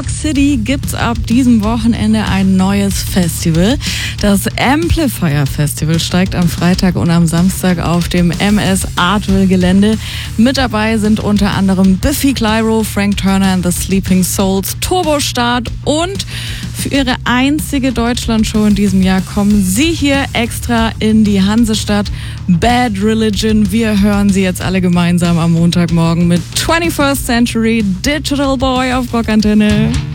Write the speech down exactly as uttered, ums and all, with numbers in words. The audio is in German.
York City gibt's ab diesem Wochenende ein neues Festival. Das Amplifier Festival steigt am Freitag und am Samstag auf dem M S Artville Gelände. Mit dabei sind unter anderem Biffy Clyro, Frank Turner and the Sleeping Souls, Turbostart und für ihre einzige Deutschlandshow in diesem Jahr kommen sie hier extra in die Hansestadt. Bad Religion, wir hören sie jetzt alle gemeinsam am Montagmorgen mit twenty-first Century Digital Boy auf Rockantenne.